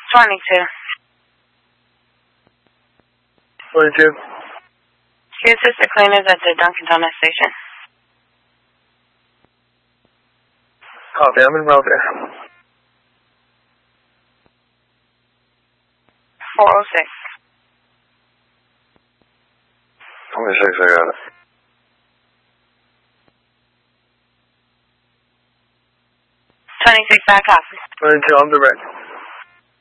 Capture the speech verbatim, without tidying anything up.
twenty-two. twenty-two. Can you assist the cleaners at the Dunkin' Donuts station? Copy, I'm in route there. four oh six. twenty-six, I got it. twenty-six, I copy. twenty-two, I'm direct.